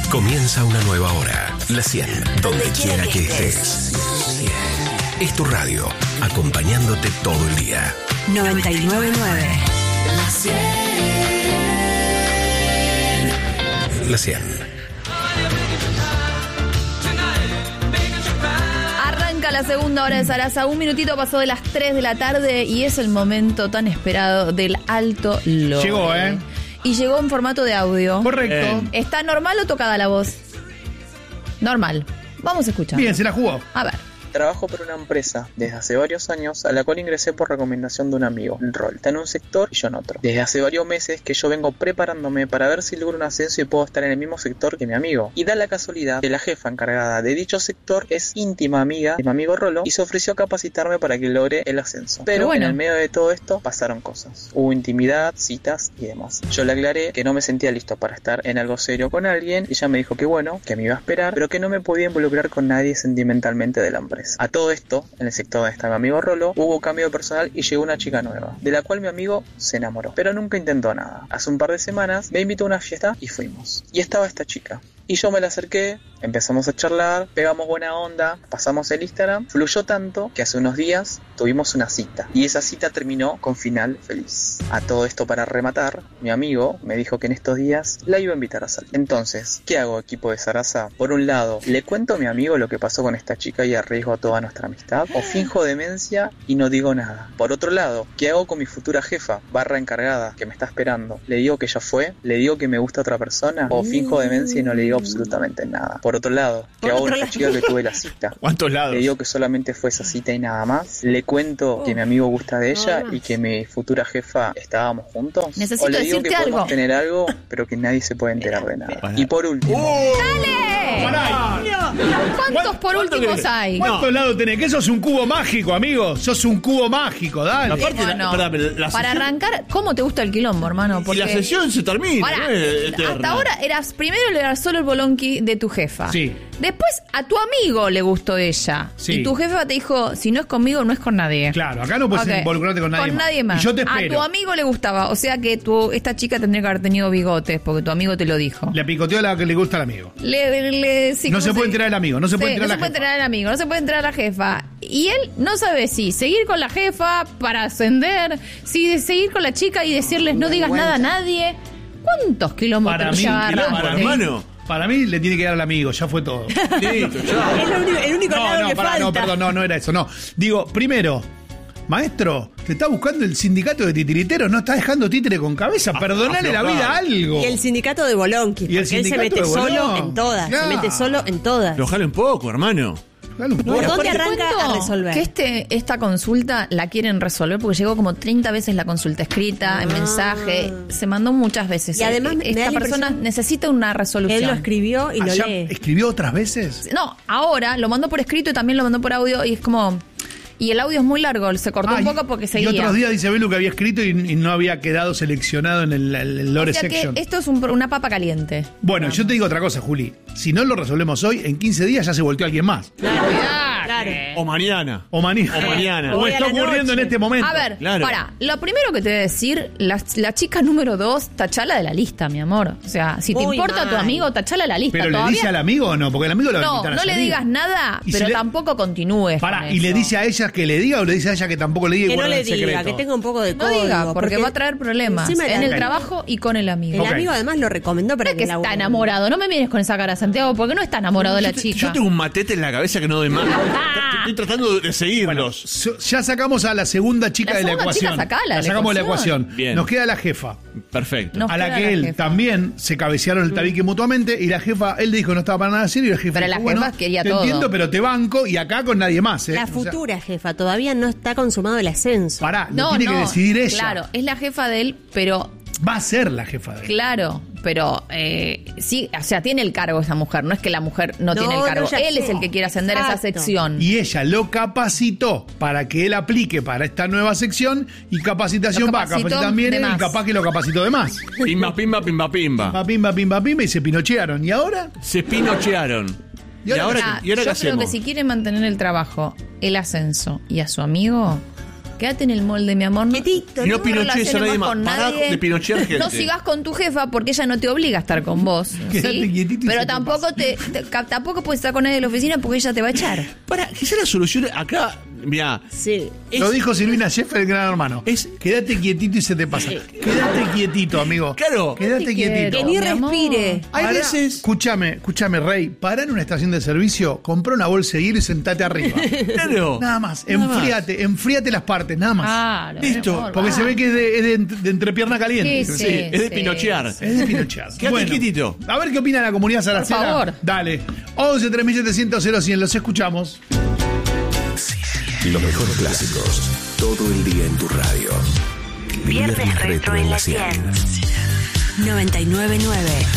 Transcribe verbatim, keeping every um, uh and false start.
Comienza una nueva hora. La cien, donde quiera que estés. Es tu radio, acompañándote todo el día. noventa y nueve punto nueve. La cien. La cien. Arranca la segunda hora de Sarasa. Un minutito pasó de las tres de la tarde y es el momento tan esperado del Alto Lore. Llegó, ¿eh? Y llegó en formato de audio. Correcto. Eh. ¿Está normal o tocada la voz? Normal. Vamos a escuchar. Bien, se la jugó. A ver. Trabajo para una empresa desde hace varios años a la cual ingresé por recomendación de un amigo, en rol. Está en un sector y yo en otro. Desde hace varios meses que yo vengo preparándome para ver si logro un ascenso y puedo estar en el mismo sector que mi amigo. Y da la casualidad que la jefa encargada de dicho sector es íntima amiga de mi amigo Rolo y se ofreció a capacitarme para que logre el ascenso. Pero bueno, en el medio de todo esto pasaron cosas. Hubo intimidad, citas y demás. Yo le aclaré que no me sentía listo para estar en algo serio con alguien y ella me dijo que bueno, que me iba a esperar, pero que no me podía involucrar con nadie sentimentalmente de la empresa. A todo esto, en el sector donde está mi amigo Rolo, hubo cambio personal y llegó una chica nueva, de la cual mi amigo se enamoró, pero nunca intentó nada. Hace un par de semanas me invitó a una fiesta y fuimos. Y estaba esta chica. Y yo me la acerqué, empezamos a charlar, pegamos buena onda, pasamos el Instagram, fluyó tanto que hace unos días tuvimos una cita. Y esa cita terminó con final feliz. A todo esto, para rematar, mi amigo me dijo que en estos días la iba a invitar a salir. Entonces, ¿qué hago, equipo de Sarasa? Por un lado, ¿le cuento a mi amigo lo que pasó con esta chica y arriesgo toda nuestra amistad? ¿O finjo demencia y no digo nada? Por otro lado, ¿qué hago con mi futura jefa, barra encargada, que me está esperando? ¿Le digo que ya fue? ¿Le digo que me gusta otra persona? ¿O finjo demencia y no le digo absolutamente nada? Por otro lado, ¿qué hago con esta chica que tuve la cita? ¿Cuántos lados? ¿Le digo que solamente fue esa cita y nada más? ¿Le cuento que mi amigo gusta de ella y que mi futura jefa estábamos juntos? Necesito ¿O le digo que decirte podemos algo. tener algo, pero que nadie se puede enterar de nada? Y por último... ¡Dale! ¿Cuántos por últimos hay? ¿Cuántos lados tenés? Que sos un cubo mágico, amigo. Sos un cubo mágico, dale. Aparte, No, la- no. pará, pero la Para sesión- arrancar, ¿cómo te gusta el quilombo, hermano? Y Porque la sesión se termina. Pará, no es eterna. hasta ahora eras, primero eras solo el bolonqui de tu jefa. Sí. Después a tu amigo le gustó ella. Sí. Y tu jefa te dijo, si no es conmigo, no es con nadie. Claro, acá no puedes Ok. involucrarte con nadie Con más. nadie más. Y yo te A espero. tu amigo le gustaba. O sea que tu, esta chica tendría que haber tenido bigotes, porque tu amigo te lo dijo. Le picoteó a la que le gusta al amigo. Le, le- sí, No ¿cómo se puede enterar el amigo, no se puede Sí, enterar no la se puede jefa. enterar el amigo, no se puede enterar la jefa. Y él no sabe si seguir con la jefa para ascender, si seguir con la chica y decirles no digas nada a nadie. ¿Cuántos kilómetros Para mí, ya kilómetros, agarraste? hermano. Para mí le tiene que dar al amigo, ya fue todo. Listo, ya. Es lo único, el único No, lado no, que pará, falta. no, perdón, no, no era eso, no. Digo, primero, maestro, te está buscando el sindicato de titiriteros, no está dejando títere con cabeza, perdonale la vida a algo. Y el sindicato de Bolonqui, Y el porque él se sindicato mete de solo Bolón. en todas, Claro. se mete solo en todas. Lo jalen poco, hermano. Dale un ¿Por poco. dónde Te arranca cuento a resolver? Que este, esta consulta la quieren resolver porque llegó como treinta veces la consulta escrita, en Ah. mensaje, se mandó muchas veces. Y además me da esta la persona impresión- necesita una resolución. Él lo escribió y lo Allá lee. ¿Escribió otras veces? No, ahora lo mandó por escrito y también lo mandó por audio y es como... Y el audio es muy largo, se cortó Ah, un y- poco porque Y seguía. otros días dice Belu que había escrito y, y no había quedado seleccionado en el, el Lore O sea Section. que esto es un- una papa caliente. Bueno, yo te digo otra cosa, Juli. Si no lo resolvemos hoy, en quince días ya se volteó alguien más. Claro. O mañana. O mañana. O mañana. O Hoy a está la ocurriendo noche. en este momento. A ver, Claro. para, lo primero que te voy a decir, la, la chica número dos, tachala de la lista, mi amor. O sea, si te Muy importa mal. tu amigo, tachala de la lista. Pero le Todavía- dice al amigo o no, porque el amigo lo va a No, invitar a no le salir. digas nada, Y pero si le- tampoco continúes. Pará, con y le eso. dice a ella que le diga o le dice a ella que tampoco le diga y Que no guarda le el diga, secreto. que tenga un poco de No código. diga, porque, va a traer problemas encima en la- el trabajo y con el amigo. El Ok. amigo además lo recomendó para No es que que la está enamorado, no me mires con esa cara, Santiago, porque no está enamorado de la Yo te- chica. Yo tengo un matete en la cabeza que no doy más. Ah. Estoy tratando de seguirlos. So- Ya sacamos a la segunda chica La de la segunda ecuación. chica sacala de la sacamos de la ecuación. ecuación. Bien. Nos queda la jefa. Perfecto. Nos a la queda que la él jefa. también se cabecearon el tabique mutuamente y la jefa, él le dijo no estaba para nada serio y la jefa Pero dijo, la bueno, jefa quería te todo. entiendo, pero te banco y acá con nadie más. ¿eh? La O sea, futura jefa todavía no está consumado el ascenso. pará, lo No, tiene no, que decidir ella. Claro, es la jefa de él, pero Va a ser la jefa de él. claro, pero eh, sí, o sea, tiene el cargo esa mujer, no es que la mujer no, No, tiene el no, cargo, ya él sé. es el que quiere ascender a esa Exacto. sección. Y ella lo capacitó para que él aplique para esta nueva sección y capacitación Lo va, capacitó capacitan bien de él y más. capaz que lo capacitó de más. Pimba, pimba, pimba, pimba. Pa, pimba, pimba, pimba y se pinochearon. ¿Y ahora? Se pinochearon. ¿Y ¿Y ahora ahora, Ah, ¿y ahora yo qué creo hacemos? que si quiere mantener el trabajo, el ascenso y a su amigo, Quédate en el molde, mi amor. No, Quietito, Y no te pinochees a relaciones nadie más más. con Pará nadie. de pinochear gente. No sigas con tu jefa porque ella no te obliga a estar con vos. Quédate ¿sí? quietito y se Pero te tampoco pasa. te, te- ca- tampoco puedes estar con nadie de la oficina porque ella te va a echar. Para, quizá la solución acá, mira, Sí. Lo dijo Silvina Sheffer, el gran hermano. Es- Quédate quietito y se te pasa. Quédate quietito, amigo. Claro. Quédate Te quiero. quietito. Que ni Mi amor. respire. hay Pará, veces. Escúchame, escúchame, Rey. Pará en una estación de servicio, comprá una bolsa de hielo y sentate arriba. Claro. Nada más. Nada más. Enfríate, enfríate las partes, nada más. Claro. Listo, mi amor, Porque va. se ve que es de, es de, de entrepierna caliente. Sí, Sí, es de sí, pinochear. sí. Es de pinochear. Quédate quietito. A ver qué opina la comunidad saracena. favor. Dale. once tres mil setecientos cero cien, los escuchamos. Los mejores clásicos. Todo el día en tu radio. Viernes Retro en la cien. noventa y nueve nueve